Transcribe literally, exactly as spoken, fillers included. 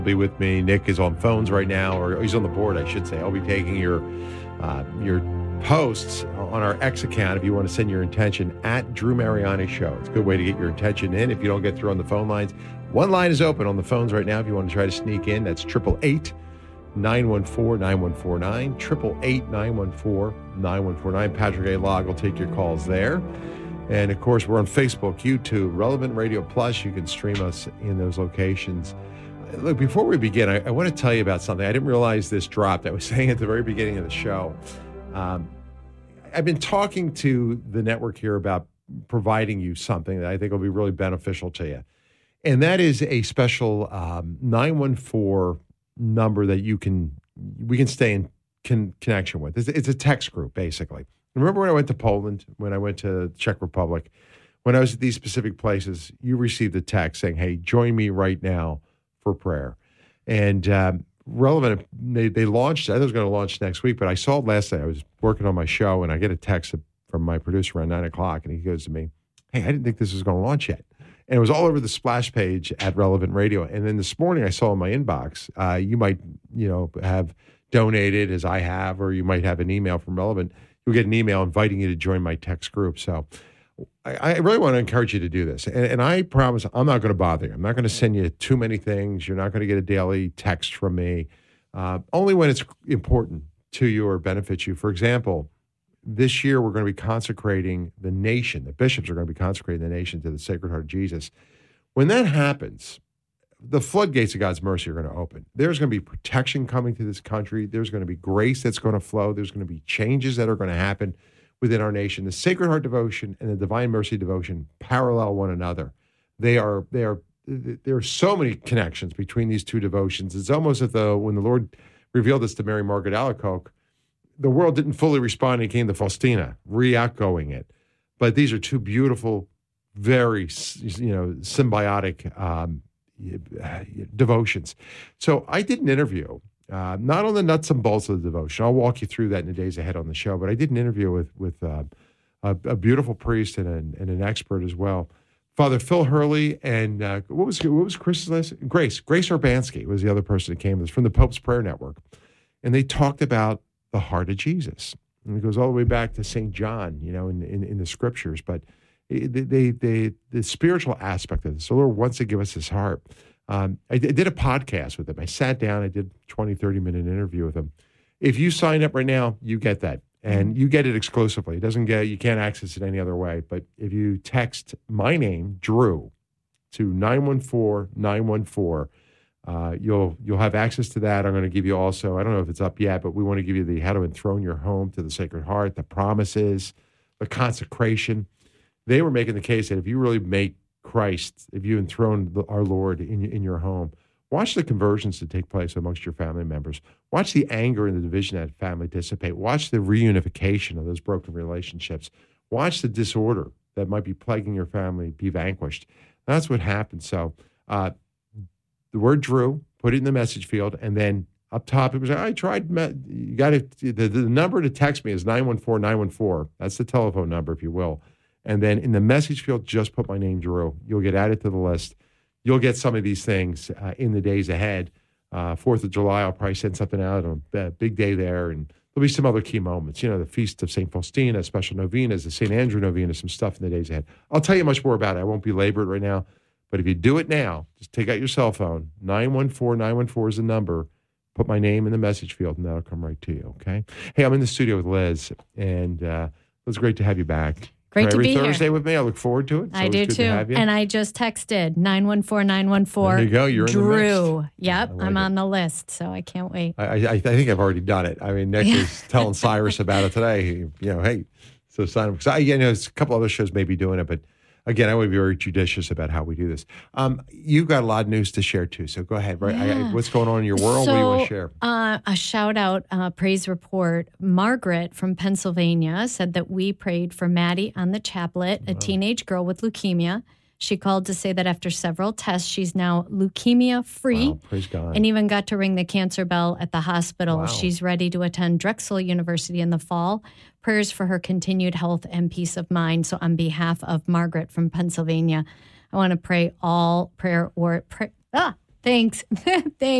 Be with me. Nick is on phones right now, or he's on the board, I should say. I'll be taking your uh, your posts on our X account if you want to send your intention at Drew Mariani Show. It's a good way to get your intention in if you don't get through on the phone lines. One line is open on the phones right now if you want to try to sneak in. That's eight eight eight, nine one four, nine one four nine, eight eight eight, nine one four, nine one four nine. Patrick A. Log will take your calls there. And, of course, we're on Facebook, YouTube, Relevant Radio Plus. You can stream us in those locations. Look, before we begin, I, I want to tell you about something. I didn't realize this dropped. I was saying at the very beginning of the show. Um, I've been talking to the network here about providing you something that I think will be really beneficial to you. And that is a special um, nine one four number that you can, we can stay in con- connection with. It's, it's a text group, basically. Remember when I went to Poland, when I went to the Czech Republic, when I was at these specific places, you received a text saying, hey, join me right now for prayer. And um, Relevant, they, they launched, I was going to launch next week, but I saw it last night. I was working on my show, and I get a text from my producer around nine o'clock, and he goes to me, hey, I didn't think this was going to launch yet. And it was all over the splash page at Relevant Radio. And then this morning I saw in my inbox, uh, you might, you know, have donated as I have, or you might have an email from Relevant. You'll get an email inviting you to join my text group. So I, I really want to encourage you to do this. And, and I promise I'm not going to bother you. I'm not going to send you too many things. You're not going to get a daily text from me, uh, only when it's important to you or benefits you. For example, this year we're going to be consecrating the nation. The bishops are going to be consecrating the nation to the Sacred Heart of Jesus. When that happens, the floodgates of God's mercy are going to open. There's going to be protection coming to this country. There's going to be grace that's going to flow. There's going to be changes that are going to happen within our nation. The Sacred Heart devotion and the Divine Mercy devotion parallel one another. They are, they are, there are so many connections between these two devotions. It's almost as though when the Lord revealed this to Mary Margaret Alacoque, the world didn't fully respond and came to Faustina, re-echoing it. But these are two beautiful, very, you know, symbiotic um, devotions. So I did an interview, uh, not on the nuts and bolts of the devotion. I'll walk you through that in the days ahead on the show. But I did an interview with with uh, a, a beautiful priest and an, and an expert as well, Father Phil Hurley, and uh, what was what was Chris's last name? Grace Grace Urbanski was the other person that came. It was from the Pope's Prayer Network, and they talked about the heart of Jesus, and it goes all the way back to Saint John, you know, in in, in the scriptures, but. They, they, they, the spiritual aspect of this. The Lord wants to give us his heart. Um, I, d- I did a podcast with him. I sat down. I did a twenty, thirty minute interview with him. If you sign up right now, you get that. And you get it exclusively. It doesn't get, you can't access it any other way. But if you text my name, Drew, to nine one four, nine one four, uh, you'll you'll have access to that. I'm going to give you also, I don't know if it's up yet, but we want to give you the how to enthrone your home to the Sacred Heart, the promises, the consecration. They were making the case that if you really make Christ, if you enthrone the, our Lord in, in your home, watch the conversions that take place amongst your family members. Watch the anger and the division that family dissipate. Watch the reunification of those broken relationships. Watch the disorder that might be plaguing your family be vanquished. That's what happened. So uh, the word Drew, put it in the message field, and then up top, it was, I tried, you got to, the, the number to text me is nine one four, nine one four. That's the telephone number, if you will. And then in the message field, just put my name, Drew. You'll get added to the list. You'll get some of these things uh, in the days ahead. Uh, Fourth of July, I'll probably send something out on a big day there. And there'll be some other key moments. You know, the Feast of Saint Faustina, special novenas, the Saint Andrew novena, some stuff in the days ahead. I'll tell you much more about it. I won't belabor it right now. But if you do it now, just take out your cell phone. nine one four, nine one four is the number. Put my name in the message field, and that'll come right to you, okay? Hey, I'm in the studio with Liz, and uh, it was great to have you back. Great to every be Thursday here. with me. I look forward to it. It's I do good too. To have you. And I just texted nine one four, nine one four. There you go. You're Drew. in the mix. Yep, like I'm it. on the list, so I can't wait. I, I, I think I've already done it. I mean, Nick was telling Cyrus about it today. You know, hey, so sign up. Because I, you know, a couple other shows may be doing it, but again, I want to be very judicious about how we do this. Um, you've got a lot of news to share too, so go ahead. Right? Yeah. I, what's going on in your world? So, what do you want to share? Uh, a shout out, uh, praise report. Margaret from Pennsylvania said that we prayed for Maddie on the chaplet, a wow. teenage girl with leukemia. She called to say that after several tests, she's now leukemia free. Wow, praise God. And even got to ring the cancer bell at the hospital. Wow. She's ready to attend Drexel University in the fall. Prayers for her continued health and peace of mind. So on behalf of Margaret from Pennsylvania, I want to pray all prayer or pray, ah, Thanks. Thanks.